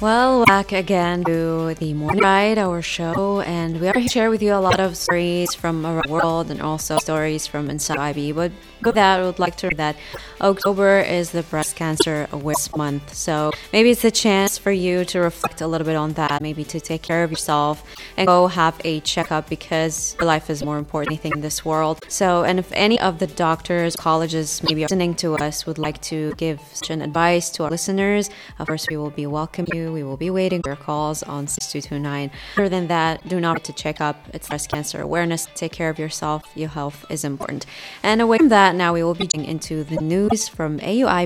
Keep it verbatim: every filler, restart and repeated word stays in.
Well, back again to the Morning Ride, our show, and we are here to share with you a lot of stories from around the world and also stories from inside I B. But with that, I would like to that October is the Breast Cancer Awareness Month. So maybe it's a chance for you to reflect a little bit on that, maybe to take care of yourself and go have a checkup because your life is more important than anything in this world. So, and if any of the doctors, colleges, maybe listening to us would like to give such an advice to our listeners, of course, we will be welcoming you. We will be waiting for your calls on six two two nine. Other than that, do not forget to check up. It's breast cancer awareness. Take care of yourself. Your health is important. And away from that, now we will be getting into the news from A U I